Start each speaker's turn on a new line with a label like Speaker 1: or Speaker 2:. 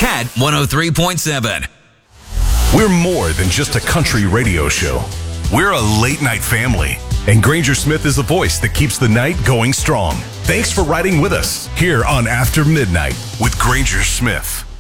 Speaker 1: Cat 103.7.
Speaker 2: We're more than just a country radio show. We're a late-night family, and Granger Smith is the voice that keeps the night going strong. Thanks for riding with us here on After Midnight with Granger Smith.